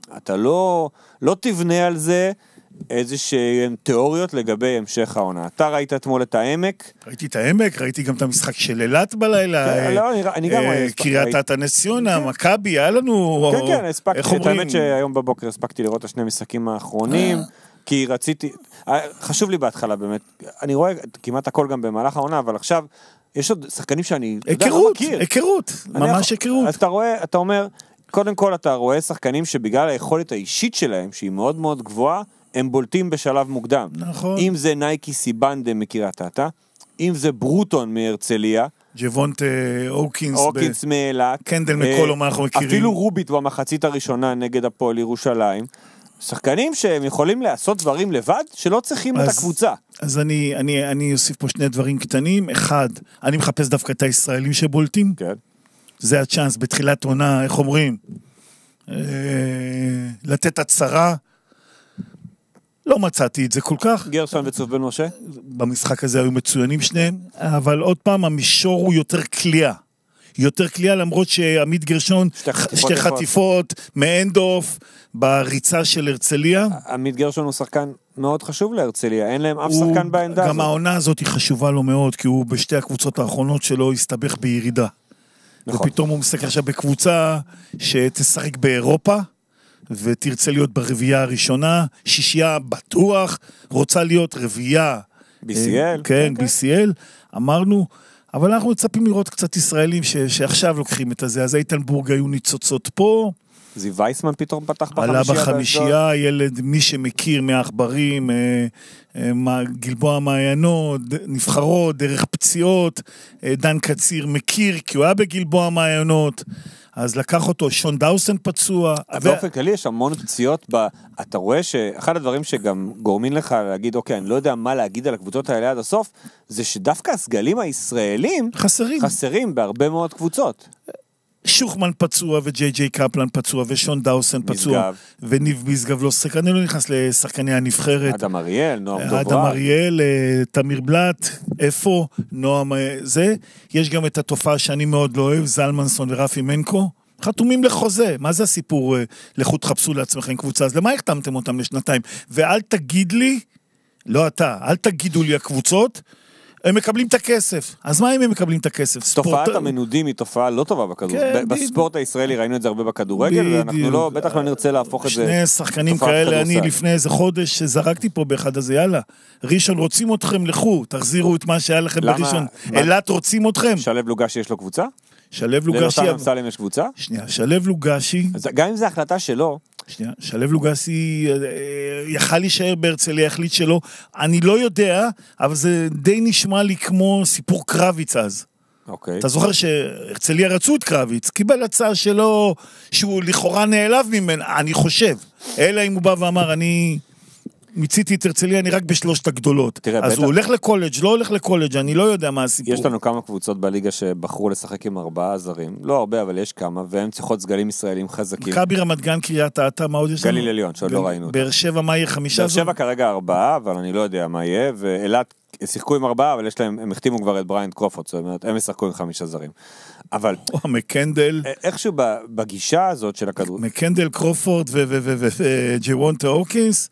אתה לא תבנה על זה איזושהי תיאוריות לגבי המשך העונה. אתה ראית אתמול את העמק? ראיתי את העמק, ראיתי גם את המשחק של אילת בלילה, אני גם קריית אתא נס ציונה, מכבי, היה לנו... כן, הספקתי, את האמת שהיום בבוקר הספקתי לראות את השני משחקים האחרונים, כי רציתי, חשוב לי בהתחלה באמת, אני רואה כמעט הכל גם במהלך העונה, אבל עכשיו יש עוד שחקנים שאני לא מכיר. היכרות, ממש היכרות. אז אתה אומר, קודם כל אתה רואה שחקנים שבגלל היכולת האישית שלהם, שהיא מאוד מאוד גבוהה, הם בולטים בשלב מוקדם. נכון. אם זה נייקי סיבנדה מקריית אתא, אם זה ברוטון מהרצליה, ג'וונט אוקינס מאילת, קנדל מקולום אנחנו מכירים. אפילו רוביט במחצית הראשונה נגד הפועל ירושלים, שחקנים שהם יכולים לעשות דברים לבד, שלא צריכים את הקבוצה. אז אני אוסיף פה שני דברים קטנים. אחד, אני מחפש דווקא את הישראלים שבולטים. כן. זה הצ'אנס בתחילת עונה, איך אומרים? לתת הצהרה. לא מצאתי את זה כל כך. גרשון וצוף בן משה? במשחק הזה היו מצוינים שניהם, אבל עוד פעם, המישור הוא יותר קליעה. יותר קליעה, למרות שעמית גרשון, שתי חטיפות, מאנדוף, בריצה של הרצליה. עמית גרשון הוא שחקן מאוד חשוב להרצליה, אין להם אף שחקן בעמדה הזאת. גם העונה הזאת היא חשובה לו מאוד, כי הוא בשתי הקבוצות האחרונות שלו הסתבך בירידה. נכון. ופתאום הוא משחק עכשיו בקבוצה שתשחק באירופה, ותרצה להיות ברביעייה הראשונה, שישייה בטוח, רוצה להיות רביעייה. BCL. כן, BCL, אמרנו, אבל אנחנו מצפים לראות קצת ישראלים שעכשיו לוקחים את הזה, אז איתן בורג היו ניצוצות פה. זי וייסמן פתאום פתח בחמישייה. עלה בחמישייה, ילד, מי שמכיר מהעכברים, גלבוע מעיינות, נבחרות, דרך פציעות, דן קציר מכיר, כי הוא היה בגלבוע מעיינות, אז לקח אותו, שון דאוסן פצוע. באופן כללי יש המון פציעות, אתה רואה שאחד הדברים שגם גורמים לך להגיד, אוקיי, אני לא יודע מה להגיד על הקבוצות האלה עד הסוף, זה שדווקא הסגלים הישראלים חסרים בהרבה מאוד קבוצות. שוחמן פצוע וג'יי קפלן פצוע ושון דאוסן פצוע וניב משגב לא שחק, אני לא נכנס לשחקני הנבחרת. אדם אריאל, נועם דוברה. אדם אריאל, תמיר בלט, איפה, נועם זה. יש גם את התופעה שאני מאוד לא אוהב, זלמנסון ורפי מנקו, חתומים לחוזה. מה זה הסיפור? לכו תחפשו לעצמכם קבוצה, אז למה החתמתם אותם לשנתיים? ואל תגיד לי, לא אתה, אל תגידו לי הקבוצות, הם מקבלים את הכסף. אז מה אם הם מקבלים את הכסף? תופעת המנודים היא תופעה לא טובה בכדורגל. בספורט הישראלי ראינו את זה הרבה בכדורגל, ואנחנו בטח לא נרצה להפוך את זה. שני שחקנים כאלה, אני לפני איזה חודש זרקתי פה באחד הזה, יאללה, ראשון רוצים אתכם, לכו, תחזירו את מה שהיה לכם בראשון. אילת רוצים אתכם. שלב לוגשי יש לו קבוצה? שלב לוגשי. ללוטן אמסלם יש קבוצה? שנייה, שלב לוגשי. גם אם זה החלטה שלו, שנייה, שלב לוגסי יכל להישאר בהרצליה, החליט שלא, אני לא יודע, אבל זה די נשמע לי כמו סיפור קרביץ אז. אוקיי. אתה זוכר שהרצליה רצו את קרביץ, קיבל הצעה שלו, שהוא לכאורה נעלב ממנה, אני חושב, אלא אם הוא בא ואמר, אני מיציתי את הרצליה, אני רק בשלושת הגדולות. תראה, אז הוא הולך לקולג', לא הולך לקולג', אני לא יודע מה הסיפור. יש לנו כמה קבוצות בליגה שבחרו לשחק עם 4 זרים, לא הרבה, אבל יש כמה, והם צריכות סגלים ישראלים חזקים. מכבי רמת גן, קריית אתא, מה עוד יש לנו? גליל עליון, שעוד לא ראינו אותם. באר שבע, מה יהיה 5 באר שבע כרגע 4, אבל אני לא יודע מה יהיה, ואילת שיחקו עם 4, אבל יש להם, הם החתימו כבר את בריינד קרופורד, זאת אומרת, הם ישחקו עם 5 זרים. אבל מקנדל, איכשהו בגישה הזאת של הכדור, מקנדל, קרופורד וג'וונט אוקינס,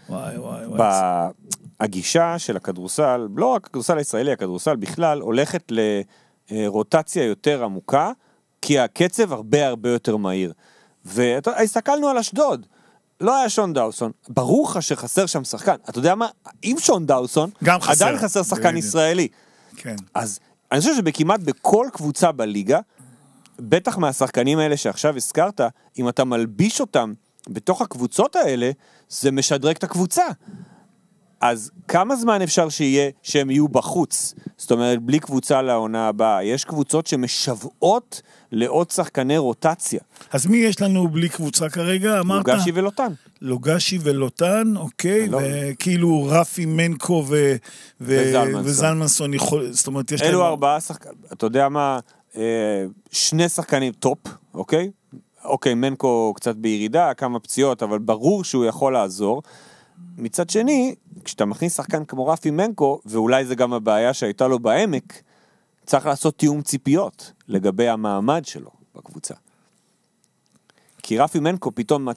הגישה של הכדורסל, לא רק הכדורסל הישראלי, הכדורסל בכלל הולכת לרוטציה יותר עמוקה, כי הקצב הרבה הרבה יותר מהיר. והסתכלנו על אשדוד, לא היה שון דאוסון, ברור לך שחסר שם שחקן, אתה יודע מה, עם שון דאוסון, עדיין חסר שחקן ישראלי. כן. אז אני חושב שבכמעט בכל קבוצה בליגה, בטח מהשחקנים האלה שעכשיו הזכרת, אם אתה מלביש אותם בתוך הקבוצות האלה, זה משדרג את הקבוצה. אז כמה זמן אפשר שיהיה שהם יהיו בחוץ? זאת אומרת, בלי קבוצה לעונה הבאה. יש קבוצות שמשוועות לעוד שחקני רוטציה. אז מי יש לנו בלי קבוצה כרגע? אמרת? לוגשי ולוטן. לוגשי ולוטן, אוקיי, וכאילו רפי מנקו וזלמנסון יכול, זאת אומרת, יש אלו 4 שחקנים, אתה יודע מה, 2 שחקנים טופ, אוקיי? אוקיי, מנקו קצת בירידה, כמה פציעות, אבל ברור שהוא יכול לעזור. מצד שני, כשאתה מכניס שחקן כמו רפי מנקו, ואולי זה גם הבעיה שהייתה לו בעמק, צריך לעשות תיאום ציפיות לגבי המעמד שלו בקבוצה. כי רפי מנקו פתאום